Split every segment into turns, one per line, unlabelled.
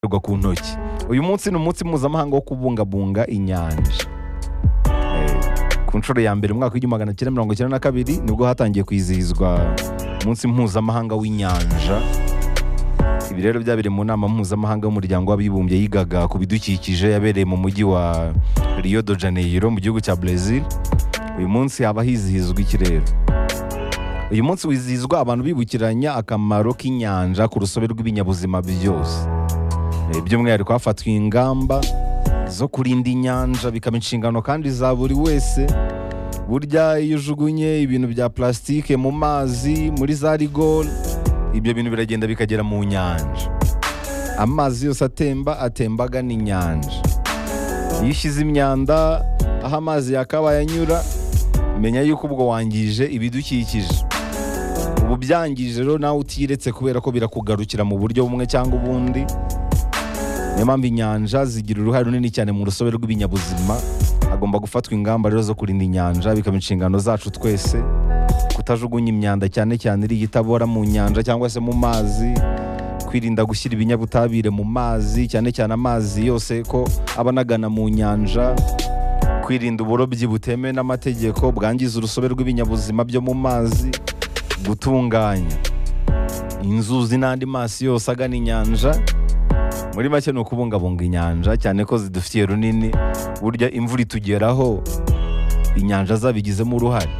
ku ntoki. Uyu munsi ni umunsi mpuzamahanga wo kubungabunga inyanja. Ku nshuro ya mbere mu mwaka w'1992 nibwo hatangiye kwizihizwa umunsi mpuzamahanga w'inyanja. Ibi rero byabereye mu nama mpuzamahanga y'umuryango w'abibumbye yigaga ku bidukikije yabereye mu mujyi wa Rio de Janeiro mu gihugu cya Brazil. Uyu munsi haba hizihizwa iki rero? Uyu munsi wizihizwa abantu bibukiranya akamaro k'inyanja ku rusobe rw'ibinyabuzima byose. By'umwihariko hafatwa ingamba zo kurinda inyanja bikaba inshingano kandi za buri wese. Burya iyo ujugunye ibintu bya plastike mu mazi muri za rigore, ibyo bintu biragenda bikagera mu nyanja. Amazi yose atembaga n'inyanja. Iyo ushyize imyanda aho amazi yakabaye anyura, menya yuko ubwo wangije ibidukikije. Ubu byangije rero nawe utiretse kubera ko birakugarukira mu buryo bumwe cyangwa ubundi. Niyo mpamvu inyanja zigira uruhare runini cyane mu rusobe rw'ibinyabuzima. Hagomba gufatwa ingamba rero zo kurinda inyanja bikaba inshingano zacu twese. Kutajugunya imyanda cyane cyane iri itabora mu nyanja cyangwa se mu mazi. Kwirinda gushyira ibinyabutabire mu mazi cyane cyane amazi yose ko aba anagana mu nyanja. Kwirinda uburobyi butemewe n'amategeko bwangiza urusobe rw'ibinyabuzima byo mu mazi. Gutunganya inzuzi n'andi mazi yose agana inyanja. Muri make ni ukubungabunga inyanja cyane ko zidufitiye runini. Burya imvura itugeraho inyanja zabigizemo uruhare.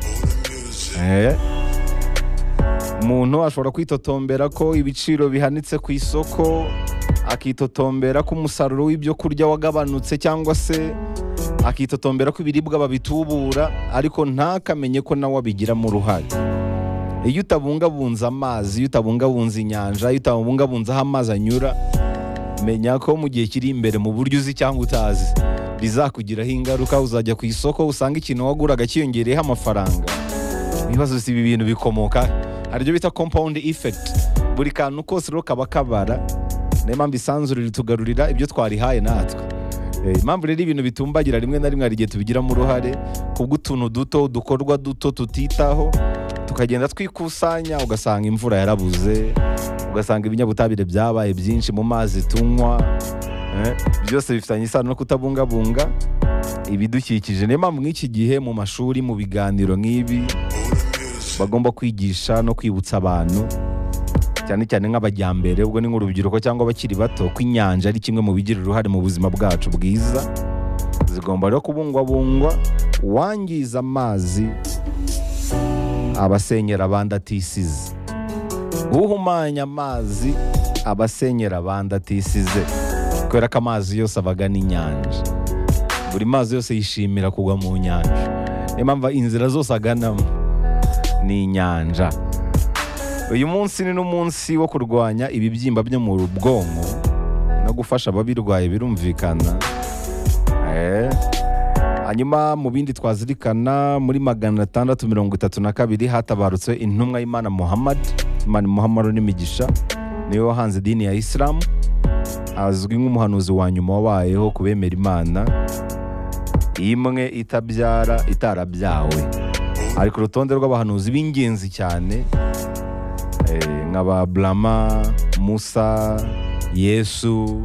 Umuntu ashobora kwitotombera ko ibiciro bihanitse ku isoko, akitotombera ko umusaruro w'ibyo kurya wagabanutse cyangwa se akitotombera ko ibiribwa babitubura, ariko ntakamenye ko nawe abigiramo uruhare. Iyo utabungabunza amazi, iyo utabungabunza inyanja, iyo utabungabunza aho amazi anyura, menya ko mu gihe kiri imbere mu buryo uzi cyangwa utazi bizakugiraho ingaruka. Uzajya ku isoko usanga ikintu waguraga cyiyongereyeho amafaranga. Ibibazo si ibi bintu bikomoka, hari ibyo bita compound effect. Buri kantu kose rero kaba kabara. Niyo mpamvu isanzure ritugarurira ibyo twarihaye natwe. Impamvu rero ibintu bitumbagira rimwe na rimwe hari igihe tubigiramo uruhare kubw'utuntu duto, udukorwa duto tutitaho, tukagenda twikusanya ugasanga imvura yarabuze, ugasanga ibinyabutabire byabaye byinshi mu mazi tunywa. Byose bifitanye isano no kutabungabunga ibidukikije. Niyo mpamvu nk'iki gihe mu mashuri, mu biganiro nk'ibi, bagomba kwigisha no kwibutsa abantu cyane cyane nk'abajyambere, ubwo ni nk'urubyiruko cyangwa abakiri bato, ko inyanja ari kimwe mu bigira uruhare mu buzima bwacu bwiza. Zigomba rero kubungwabungwa. Uwangiza amazi abasenyera abandi atisize. Uhumanya amazi abasenyera abandi atisize, kubera ko amazi yose abagana inyanja. Buri mazi yose yishimira kugwa mu nyanja. Niyo mpamvu inzira zose aganamo ni inyanja. Uyu munsi ni n'umunsi wo kurwanya ibibyimba byo mu bwonko no gufasha ababirwaye, birumvikana. Hanyuma mu bindi twazirikana, muri 632 hatabarutse intumwa y'Imana Muhammad. Imana Muhammad n'imigisha, niwe wahanze idini ya Islam. Azwi nk'umuhanuzi wa nyuma wabayeho kubemera Imana, imwe itabyara itarabyawe. Ari ku rutonde rw'abahanuzi b'ingenzi cyane, nk'aba Brahma, Musa, Yesu.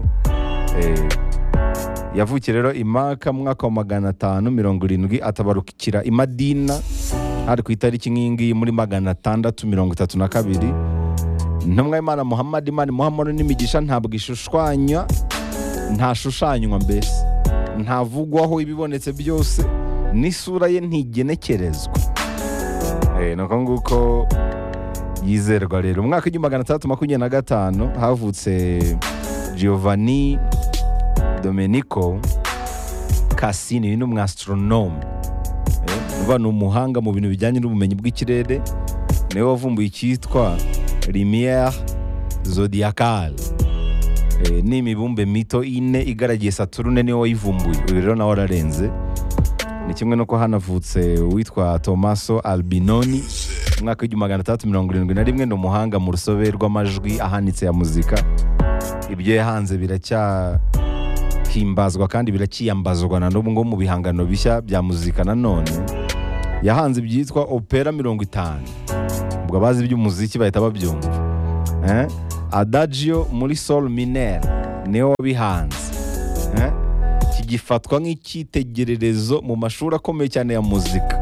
Yavukiye rero i Maka mu mwaka wa 570, atabarukira i Madina hari ku itariki nk'ingiyi muri 632. Intumwa y'Imana Muhammad, Imana Muhammad n'imigisha, ntabwo ishushanywa, ntashushanywa, mbese ntavugwaho ibibonetse byose, n'isura ye ntigenekerezwa. Nuko nguko yizerwa rero. Mu mwaka w'625 havutse Giovanni Domenico Cassini, ni umwastronome. Ni umuhanga mu bintu bijyanye n'ubumenyi bw'ikirere. Niwe wavumbuye icyitwa lumière zodiacale. Ni imibumbe mito ine igaragiye Saturne, niwe wayivumbuye. Uyu rero nawe ararenze. Ni kimwe no ko hanavutse uwitwa Tommaso Albinoni mu mwaka w'671. Ni umuhanga mu rusobe rw'amajwi ahanitse ya muzika. Ibyo yahanze biracyahimbazwa kandi biracyiyambazwa na n'ubu ngo mu bihangano bishya bya muzika. Nanone yahanze ibyitwa opera 50. Ubwo abazi iby'umuziki bahita babyumva. Adagio muri sol mineur niwe wabihanze. Kigifatwa nk'icyitegererezo mu mashuri akomeye cyane ya muzika.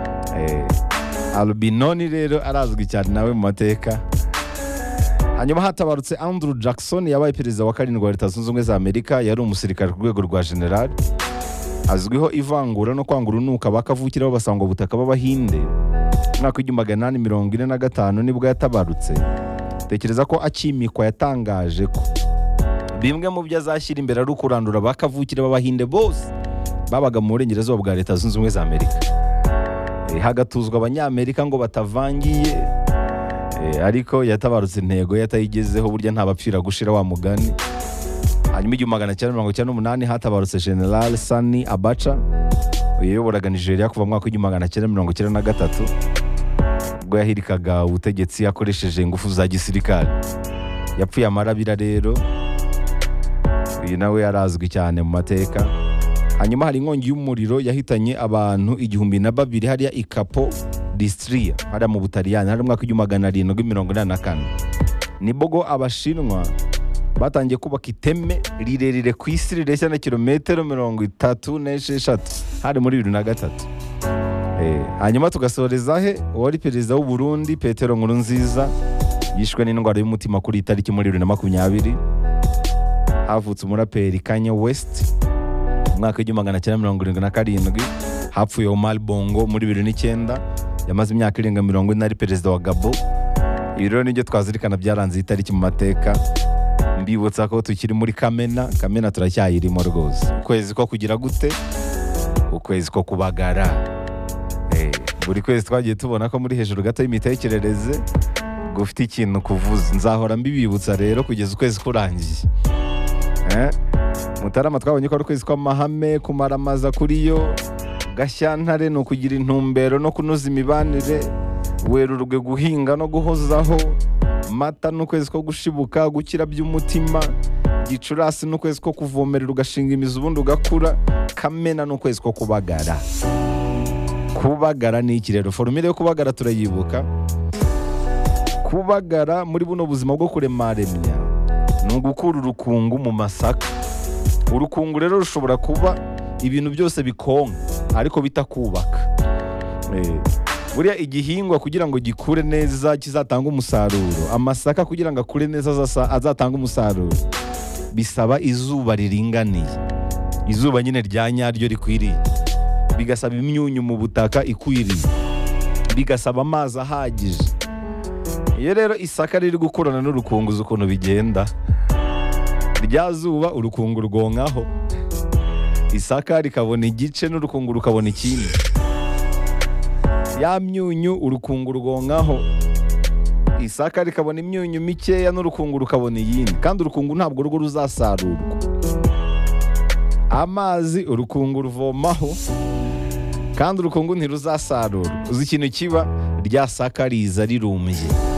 Albinoni rero arazwi cyane nawe mu mateka. Hanyuma hatabarutse Andrew Jackson, yabaye perezida wa karindwi wa Leta Zunze Ubumwe za Amerika, yari umusirikare ku rwego rwa general. Azwiho ivangura no kwanga urunuka bakavukira b'abasangwa butaka b'Abahinde. Mwaka w'igihumbi 1845 nibwo yatabarutse. Tekereza ko akimikwa yatangaje ko bimwe mu byo azashyira imbere ari ukurandura bakavukira b'Abahinde bose babaga mu burengerazuba bwa Leta Zunze Ubumwe za Amerika. Hagatuzwa Abanyamerika ngo batavangiye, ariko yatabarutse intego yatayigezeho, burya ntabapfira gushira wa mugani. Hanyuma 1998 hatabarutse General Sani Abacha, uyoboraga Nigeria kuva mu mwaka w'1993 ubwo yahirikaga ubutegetsi akoresheje ingufu za gisirikare. Yapfuye amarabira rero, uyu nawe yarazwi cyane mu mateka. Hanyuma hari inkongi y'umuriro yahitanye abantu 1200 hariya i Capo D'Istria hariya mu Butaliyani, hari mu mwaka w'1784. Nibwo Abashinwa batangiye kubaka iteme rirerire ku isi rireshya na kilometero 36 hari muri 2003. Hanyuma tugasoreza he uwari perezida w'u Burundi Petero Nkurunziza yishwe n'indwara y'umutima kuri itariki muri 2020. Havutse umuraperi Kanye West mwaka w'1977. Hapfuye Omar Bongo muri 2009, yamaze imyaka irenga 40 ari perezida wa Gabon. Ibi rero nibyo twazirikana byaranze itariki mu mateka. Mbibutsa ko tukiri muri Kamena turacyayirimo rwose. Ukwezi ko kugira gute? Ukwezi ko kubagara. Buri kwezi twagiye tubona ko muri hejuru gato y'imitekerereze gufite ikintu kuvuza. Nzahora mbibibutsa rero kugeza ukwezi kurangiye. Mutarama twabonye ko ari ukwezi kw'amahame, kumaramaza kuri yo. Gashyantare ni ukugira intumbero no kunoza imibanire. Werurwe guhinga no guhozaho. Mata ni ukwezi ko gushibuka, gukira by'umutima. Gicurasi ni ukwezi ko kuvomerera ugashinga imizi ubundi ugakura. Kamena ni ukwezi ko kubagara. Kubagara ni iki rero? Formule yo kubagara turayibuka. Kubagara muri buno buzima bwo kuremaremya ni ugukura urukungu mu masaka. Urukungu rero rushobora kuba ibintu byose bikonka ariko bitakubaka. Buriya igihingwa kugira ngo gikure neza kizatanga umusaruro, amasaka kugira ngo akure neza azatanga umusaruro, bisaba izuba riringaniye, izuba nyine rya nyaryo rikwiriye. Bigasaba imyunyu mu butaka ikwiriye, bigasaba amazi ahagije. Iyo rero isaka riri gukurana n'urukunguzi ukuntu bigenda, rya zuba urukungu rwonkaho, isaka rikabona igice n'urukungu rukabona ikindi. Ya myunyu urukungu rwonkaho, isaka rikabona imyunyu mikeya n'urukungu rukabona iyindi. Kandi urukungu ntabwo rwo ruzasarurwa. Amazi urukungu ruvomaho, kandi urukungu ntiruzasarurwa. Uzi ikintu kiba? Rya saka riza rirumbye.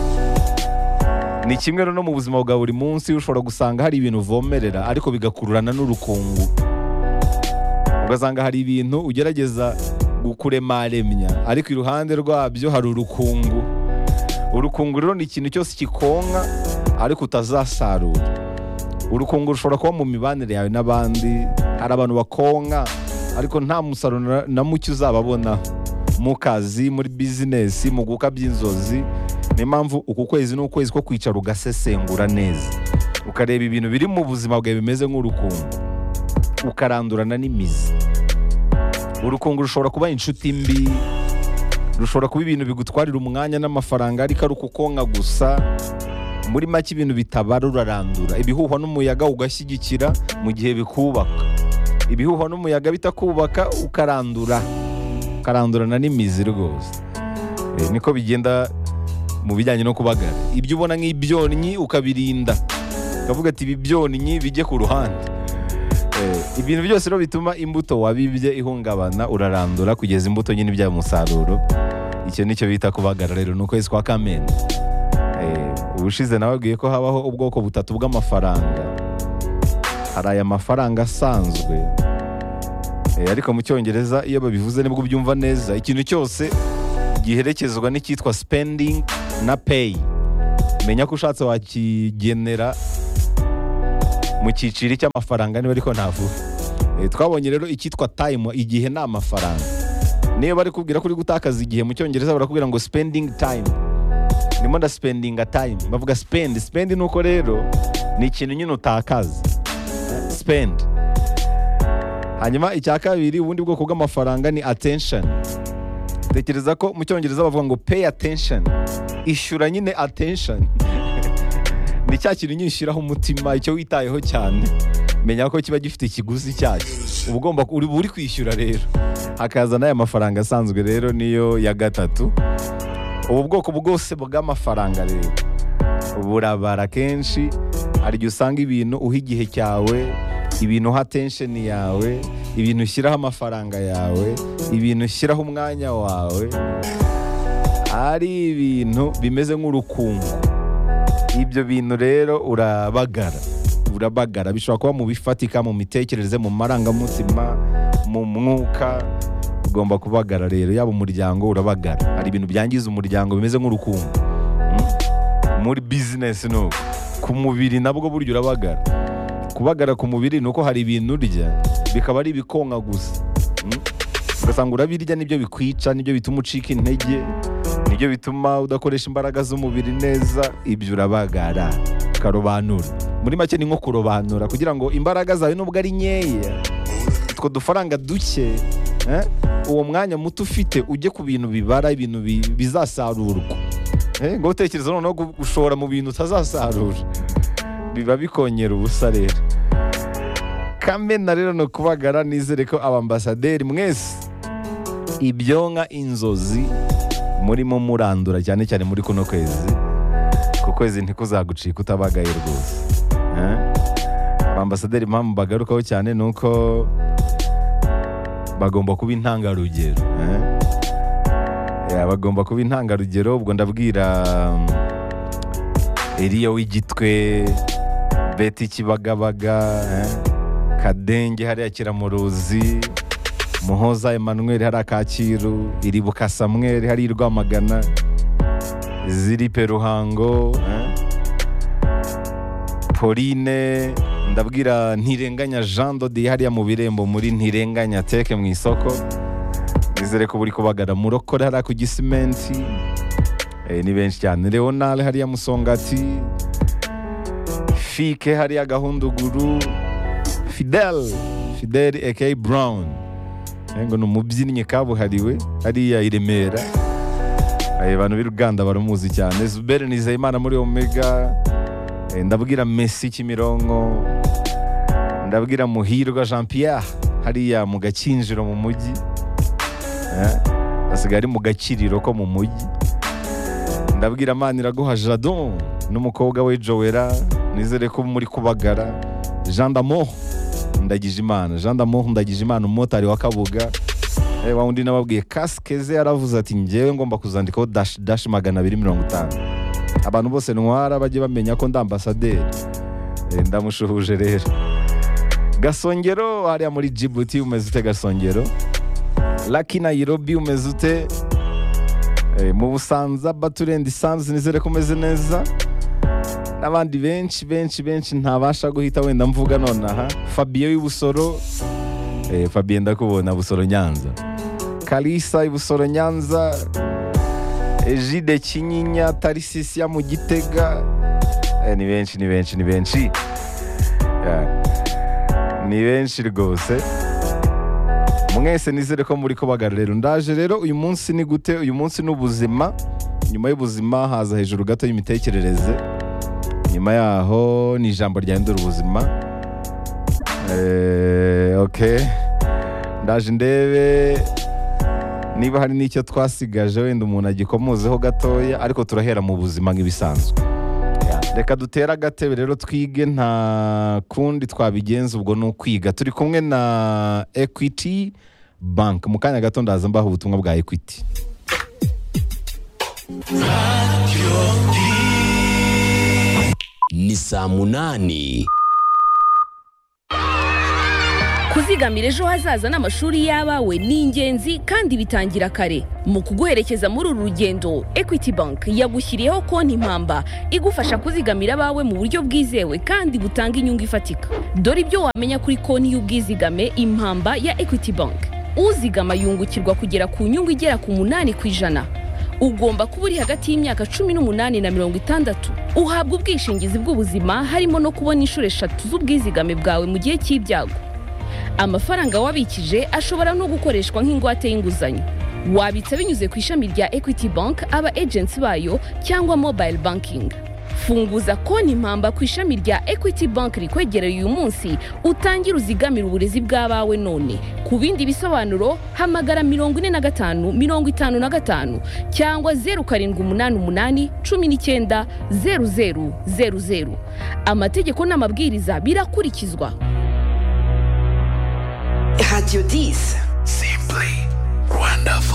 Ni kimwe no mu buzima bwa buri munsi ushobora gusanga hari ibintu uvomerera ariko bigakururana n'urukungu. Ugasanga hari ibintu ugerageza gukuremaremya ariko iruhande rwabyo hari urukungu. Urukungu rero ni ikintu cyose kikonka ariko utazasarura. Urukungu rushobora kuba mu mibanire yawe n'abandi. Hari abantu bakonka ariko nta musaruro na muke uzababona mu kazi, muri business, mu gukabya inzozi. Ni mpamvu uku kwezi ni ukwezi ko kwicara ugasesengura neza, ukareba ibintu biri mu buzima bwawe bimeze nk'urukungu, ukarandurana n'imizi. Urukungu rushobora kuba inshuti mbi, rushobora kuba ibintu bigutwarira umwanya n'amafaranga ariko ari ukukonka gusa. Muri make ibintu bitabara urarandura. Ibihuhwa n'umuyaga ugashyigikira mu gihe bikubaka, ibihuhwa n'umuyaga bitakubaka ukarandurana n'imizi rwose. Niko bigenda mu bijyanye no kubagara. Ibyo ubona nk'ibyonnyi ukabirinda, ukavuga ati ibi byonnyi bijye ku ruhande. Ibintu byose rero bituma imbuto wabibye ihungabana urarandura kugeza imbuto nyine ibyaye umusaruro. Icyo nicyo bita kubagara rero. Ni ukwezi kwa Kamena. Ubushize nababwiye ko habaho ubwoko butatu bw'amafaranga. Hari aya mafaranga asanzwe, ariko mu Cyongereza iyo babivuze nibwo ubyumva neza. Ikintu cyose giherekezwa n'icyitwa spending na pay. Menya ko ushatse wakigenera mu cyiciro cy'amafaranga niba ariko navuga. Twabonye rero icyitwa time, igihe ni amafaranga. Niyo bari kubwira ko uri gutakaza igihe mu cyongereza barakubwira ngo spending time. Ndimo nda spending a time. Bavuga spend nuko rero ni ikintu nyine utakaza. Spend. Hanyuma icya kabiri ubundi bwoko bw'amafaranga ni attention. Tekereza ko mu cyongereza bavuga ngo pay attention. Ishyura nyine attention. Ni cya kintu nyine ushyiraho umutima, icyo witayeho cyane. Menya ko kiba gifite ikiguzi cyacyo. Uba ugomba uri kwishyura rero. Hakaza n'aya mafaranga asanzwe rero niyo ya gatatu. Ubu bwoko bwose bw'amafaranga rero burabara kenshi. Hari igihe usanga ibintu uha igihe cyawe, ibintu uha attention yawe, ibintu ushyiraho amafaranga yawe, ibintu ushyiraho umwanya wawe, ari ibintu bimeze nk'urukungu. Ibyo bintu rero urabagara. Bishobora kuba mu bifatika, mu mitekerereze, mu marangamutima, mu mwuka. Ugomba kubagara rero, yaba umuryango urabagara. Hari ibintu byangiza umuryango bimeze nk'urukungu. Muri business no, ku mubiri nabwo buryo urabagara. Kubagara ku mubiri nuko hari ibintu urya bikaba ari ibikonka gusa. Ugasanga urabirya nibyo bikwica, nibyo bituma ucika intege, nibyo bituma udakoresha imbaraga z'umubiri neza. Ibyo urabagara, ukarobanura. Muri make ni nko kurobanura kugira ngo imbaraga zawe nubwo ari nkeya, utwo dufaranga duke, uwo mwanya muto ufite ujye ku bintu bibara, ibintu bizasarurwa. Ngo utekereza noneho gushora mu bintu utazasarura, biba bikongera ubusa rero. Kamena rero no kubagara. Nizere ko abambasaderi mwese ibyonka inzozi murimo murandura cyane cyane muri kuno kwezi, ku kwezi ntikuzagucika utabagaye rwose. Abambasaderi impamvu bagarukaho cyane nuko bagomba kuba intangarugero. Bagomba kuba intangarugero. Ubwo ndabwira Eliya w'Igitwe, Beti Kibagabaga, Kadenge hariya Kiramuruzi, Muhoza Emmanuel hariya Kacyiru, Iribuka Samuel hariya i Rwamagana, Ziripe Ruhango, Pauline. Ndabwira Ntirenganya Jean Dodi hariya mu Birembo, muri Ntirenganya Teke mu isoko. Nizere ko buri kubagara. Murokore hariya ku Gisimenti. Ni benshi cyane. Leonard hariya Musongati, Fike hariya Gahunduguru, Fidel aka Brown, ngo ni umubyinnyi kabuhariwe hariya i Remera. Abantu b'i Ruganda baramuzi cyane. Zubere Nizeyimana muri Omega. Ndabwira Messi Kimironko. Ndabwira Muhirwa Jean Pierre hariya mu Gakinjiro mu mujyi. Asigaye ari mu Gakiriro ko mu mujyi. Ndabwira Maniraguha Jadon n'umukobwa we Joella. Nizere ko muri kubagara. Jean d'Amour Ndagijimana, umumotari wa Kabuga. Wa undi nababwiye kasike ze yaravuze ati njyewe ngomba kuzandikaho dash 250. Abantu bose ntwara bajye bamenya ko ndambasaderi. Ndamushuhuje rero. Gasongero hariya muri Djibouti, umeze ute Gasongero? Lucky Nairobi umeze ute? Mu Busanza Baturendi Sands nizere ko umeze neza. N'abandi benshi ntabasha guhita wenda mvuga nonaha. Fabio y'Ibusoro, Fabien ndakubona Busoro Nyanza. Kalisa y'Ibusoro Nyanza, Ejide Kinyinya, Tarisisia mu Gitega. Ni benshi. Ni benshi rwose. Mwese nizere ko muri kubagara rero. Ndaje rero uyu munsi ni gute? Uyu munsi n'ubuzima. Nyuma y'ubuzima haza hejuru gato y'imitekerereze. Nyuma yaho ni ijambo ryahindura ubuzima. Okay. Ndaje ndebe niba hari n'icyo twasigaje wenda umuntu agikomozeho gatoya, ariko turahera mu buzima nk'ibisanzwe. Reka dutera agatebe rero twige, nta kundi twabigenza ubwo ni ukwiga. Turi kumwe na Equity Bank. Mu kanya gato ndaza mbaho ubutumwa bwa Equity.
Ni saa 8. kuzigamira ejo hazaza n'amashuri y'abawe ni ingenzi kandi bitangira kare. Mu kuguherekeza muri uru rugendo, Equity Bank yagushyiriyeho konti impamba igufasha kuzigamira abawe mu buryo bwizewe kandi butanga inyungu ifatika. Dore ibyo wamenya kuri konti y'ubwizigame impamba ya Equity Bank. Uzigama yungukirwa kugera ku nyungu igera ku 8%. Ugomba kuba uri hagati y'imyaka 18 na 60. Uhabwa ubwishingizi bw'ubuzima harimo no kubona inshuro 3 z'ubwizigame bwawe mu gihe cy'ibyago. Amafaranga wabikije ashobora no gukoreshwa nk'ingwate y'inguzanyo. Wabitsa binyuze ku ishami rya Equity Bank, aba agents bayo cyangwa mobile banking. Funguza konti impamba ku ishami rya Equity Bank rikwegereye uyu munsi, utangire uzigamira uburezi bw'abawe none. Ku bindi bisobanuro hamagara 45 55 cyangwa 0788 19 0000. Amategeko n'amabwiriza birakurikizwa.
Radio 10.
Simply wonderful.